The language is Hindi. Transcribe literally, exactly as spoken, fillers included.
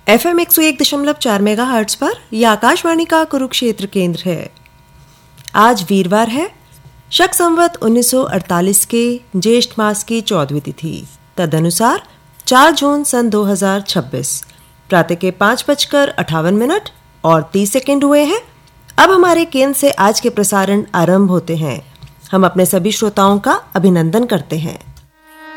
एफ एम एक सौ एक दशमलव चार मेगा हर्ट्ज पर यह आकाशवाणी का कुरुक्षेत्र केंद्र है। आज वीरवार है, शक संवत उन्नीस सौ अड़तालीस के ज्येष्ठ मास की चौदहवीं तिथि, तदनुसार चार जून सन दो हजार छब्बीस। प्रातः के पाँच बजकर अठावन मिनट और तीस सेकेंड हुए हैं। अब हमारे केंद्र से आज के प्रसारण आरंभ होते हैं। हम अपने सभी श्रोताओं का अभिनंदन करते हैं।